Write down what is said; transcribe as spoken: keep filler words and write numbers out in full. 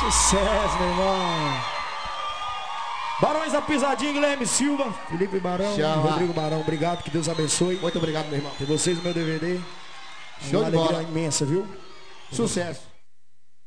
Sucesso, meu irmão. Barões da Pisadinha, Guilherme Silva, Felipe Barão, Chama. Rodrigo Barão, obrigado, que Deus abençoe. Muito obrigado, meu irmão. E vocês, meu D V D. Show Uma de bola. alegria imensa, viu? Sucesso.